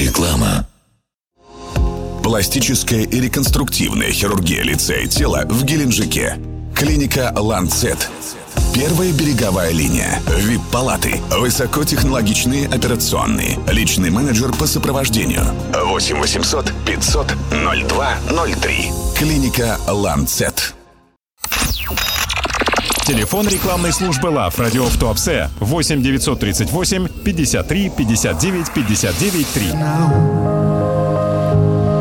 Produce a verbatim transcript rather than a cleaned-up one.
Реклама. Пластическая и реконструктивная хирургия лица и тела в Геленджике. Клиника «Ланцет». Первая береговая линия. ви ай пи-палаты. Высокотехнологичные операционные. Личный менеджер по сопровождению. восемь восемьсот пятьсот ноль два ноль три. Клиника «Ланцет». Телефон рекламной службы ЛАФ «Радио в Туапсе» восемь девятьсот тридцать восемь пятьдесят три пятьдесят девять пятьдесят девять три.